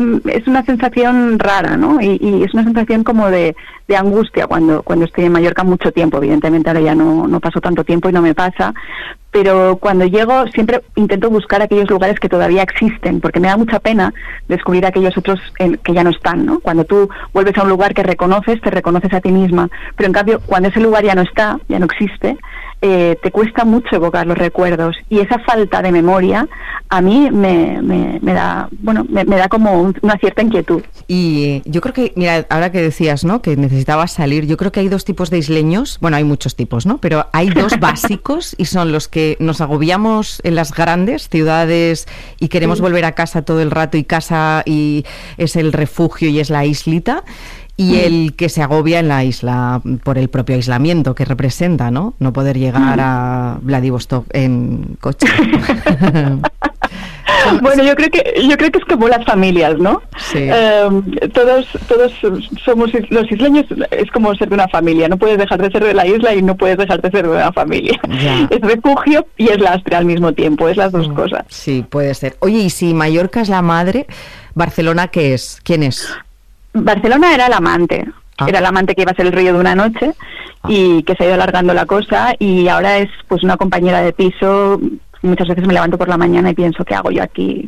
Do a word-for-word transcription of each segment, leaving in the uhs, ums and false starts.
es una sensación rara, ¿no? Y, y es una sensación como de, de angustia cuando cuando estoy en Mallorca mucho tiempo. Evidentemente ahora ya no, no paso tanto tiempo y no me pasa, pero cuando llego siempre intento buscar aquellos lugares que todavía existen, porque me da mucha pena descubrir aquellos otros en, que ya no están, ¿no? Cuando tú vuelves a un lugar que reconoces, te reconoces a ti misma, pero en cambio cuando ese lugar ya no está, ya no existe, eh, te cuesta mucho evocar los recuerdos, y esa falta de memoria a mí me, me, me da, bueno, me, me da como un, una cierta inquietud. Y yo creo que, mira, ahora que decías, ¿no?, que necesitabas salir, yo creo que hay dos tipos de isleños, bueno, hay muchos tipos, ¿no?, pero hay dos básicos y son los que nos agobiamos en las grandes ciudades y queremos sí. volver a casa todo el rato, y casa y es el refugio y es la islita, y el que se agobia en la isla por el propio aislamiento que representa, ¿no? No poder llegar a Vladivostok en coche. Bueno, yo creo que yo creo que es como las familias, ¿no? Sí. Eh, todos todos somos los isleños, es como ser de una familia. No puedes dejar de ser de la isla y no puedes dejar de ser de una familia. Ya. Es refugio y es lastre al mismo tiempo, es las dos Mm, cosas. Sí, puede ser. Oye, y si Mallorca es la madre, ¿Barcelona qué es? ¿Quién es? Barcelona era el amante, Ah. era el amante que iba a ser el río de una noche y que se ha ido alargando la cosa, y ahora es pues una compañera de piso. Muchas veces me levanto por la mañana y pienso, ¿qué hago yo aquí?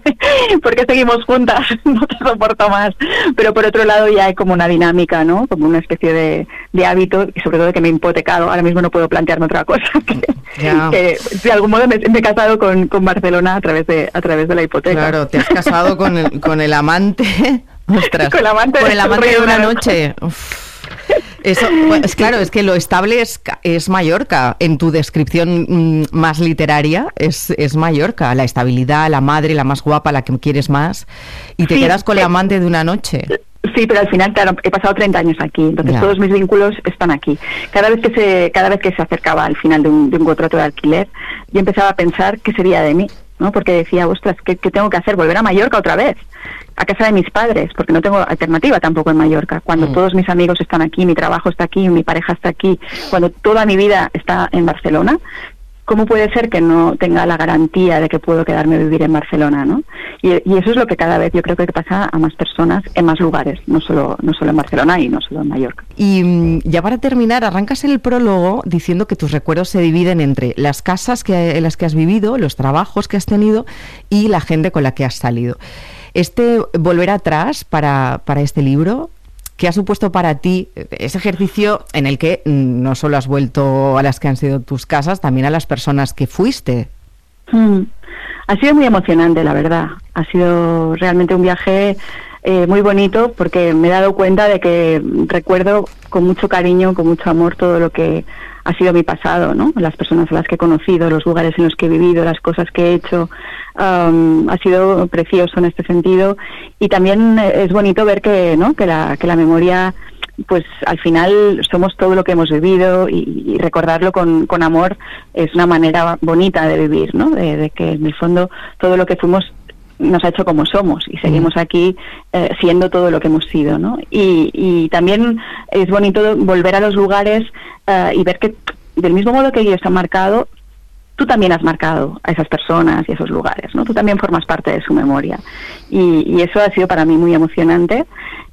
¿Por qué seguimos juntas? No te soporto más. Pero por otro lado ya hay como una dinámica, ¿no? Como una especie de, de hábito, y sobre todo que me he hipotecado. Ahora mismo no puedo plantearme otra cosa. Que, Ya. que de algún modo me, me he casado con, con Barcelona a través de a través de la hipoteca. Claro, te has casado con el, con el amante. Ostras, Con el amante con el del amante río de una de una noche. Uf. Eso, pues, es claro, es que lo estable es, es Mallorca. En tu descripción mm, más literaria es, es Mallorca. La estabilidad, la madre, la más guapa, la que quieres más. Y te Sí, quedas con sí. el amante de una noche. Sí, pero al final, claro, he pasado treinta años aquí, entonces Ya. todos mis vínculos están aquí. Cada vez que se cada vez que se acercaba al final de un, de un contrato de alquiler, yo empezaba a pensar qué sería de mí, ¿no? Porque decía, ostras, ¿qué, qué tengo que hacer? ¿Volver a Mallorca otra vez? A casa de mis padres, porque no tengo alternativa tampoco en Mallorca. Cuando Mm. todos mis amigos están aquí, mi trabajo está aquí, mi pareja está aquí, cuando toda mi vida está en Barcelona, ¿cómo puede ser que no tenga la garantía de que puedo quedarme a vivir en Barcelona, ¿no? Y, y eso es lo que cada vez yo creo que pasa a más personas en más lugares, no solo no solo en Barcelona y no solo en Mallorca. Y mm, ya para terminar, arrancas el prólogo diciendo que tus recuerdos se dividen entre las casas que, en las que has vivido, los trabajos que has tenido y la gente con la que has salido. Este volver atrás para, para este libro, ¿qué ha supuesto para ti ese ejercicio en el que mm, no solo has vuelto a las que han sido tus casas, también a las personas que fuiste? Mm. Ha sido muy emocionante, la verdad. Ha sido realmente un viaje eh, muy bonito, porque me he dado cuenta de que recuerdo con mucho cariño, con mucho amor todo lo que ha sido mi pasado, ¿no? Las personas a las que he conocido, los lugares en los que he vivido, las cosas que he hecho. Um, ha sido precioso en este sentido, y también es bonito ver que, ¿no?, que la que la memoria, pues al final somos todo lo que hemos vivido, y, y recordarlo con, con amor es una manera bonita de vivir, ¿no? De, de que en el fondo todo lo que fuimos nos ha hecho como somos, y seguimos aquí eh, siendo todo lo que hemos sido, ¿no? Y, y también es bonito volver a los lugares uh, y ver que del mismo modo que ellos han marcado, tú también has marcado a esas personas y a esos lugares, ¿no? Tú también formas parte de su memoria, y, y eso ha sido para mí muy emocionante.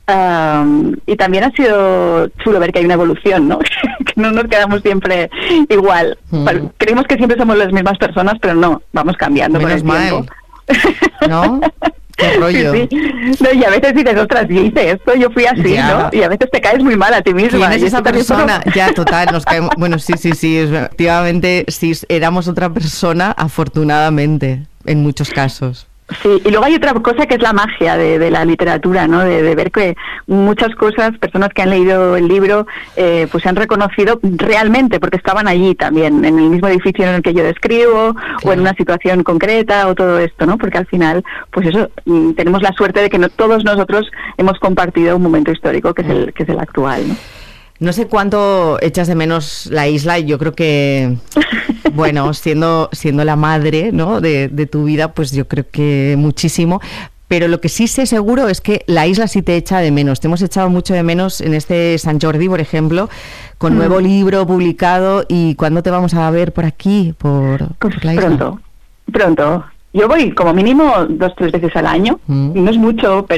Um, y también ha sido chulo ver que hay una evolución, ¿no? Que no nos quedamos siempre igual. Mm. Creemos que siempre somos las mismas personas, pero no, vamos cambiando Menos con el mal. tiempo. ¿No? Qué rollo. Sí, sí. No, y a veces dices, ostras, yo hice esto, yo fui así, Ya. ¿no? Y a veces te caes muy mal a ti misma. ¿Quién es y esa eso también persona? forma- Ya, total, nos caemos. Bueno, sí, sí, sí, es- efectivamente, sí, éramos otra persona, afortunadamente, en muchos casos. Sí, y luego hay otra cosa que es la magia de, de la literatura, ¿no? De, de ver que muchas cosas, personas que han leído el libro, eh, pues se han reconocido realmente, porque estaban allí también, en el mismo edificio en el que yo describo, Claro. o en una situación concreta, o todo esto, ¿no? Porque al final, pues eso, mm, tenemos la suerte de que no, todos nosotros hemos compartido un momento histórico que es el que es el actual, ¿no? No sé cuánto echas de menos la isla, y yo creo que, bueno, siendo, siendo la madre, ¿no?, de, de tu vida, pues yo creo que muchísimo. Pero lo que sí sé seguro es que la isla sí te echa de menos. Te hemos echado mucho de menos en este Sant Jordi, por ejemplo, con Mm. nuevo libro publicado. ¿Y cuándo te vamos a ver por aquí, por, Pues por la isla? pronto, pronto. yo voy como mínimo dos, tres veces al año, mm. no es mucho, pero